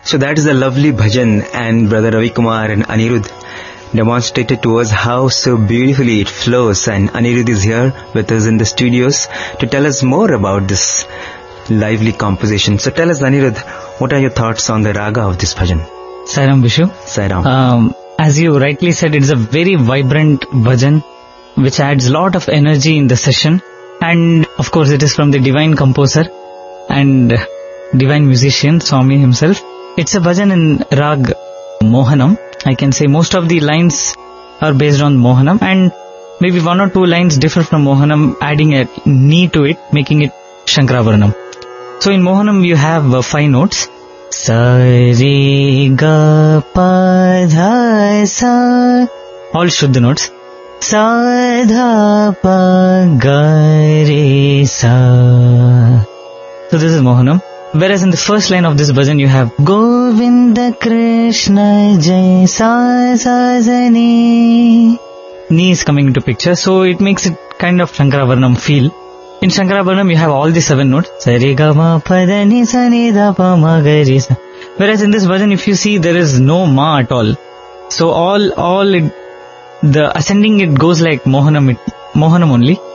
So that is a lovely bhajan, and Brother Ravi Kumar and Anirudh demonstrated to us how so beautifully it flows, and Anirudh is here with us in the studios to tell us more about this lively composition. So tell us, Anirudh, what are your thoughts on the raga of this bhajan? Sairam Vishu. Sairam. As you rightly said, it is a very vibrant bhajan which adds lot of energy in the session, and of course it is from the divine composer and divine musician Swami himself. It's a bhajan in rag Mohanam. I can say most of the lines are based on Mohanam, and maybe one or two lines differ from Mohanam, adding a knee to it, making it Shankaravarnam. So in Mohanam you have 5 notes. Sa re ga pa dha sa, all Shuddha notes. Sa dha pa ga re sa. So this is Mohanam. Whereas in the first line of this bhajan you have Govinda Krishna Jai Sa Sa Sa Ni. Ni is coming into picture, so it makes it kind of Shankaravarnam feel. In Shankaravarnam you have all the 7 notes. Sa re ga ma pa da ni sa ni da pa ma ga re sa. Whereas in this bhajan, if you see, there is no ma at all. So the ascending it goes like Mohanam only.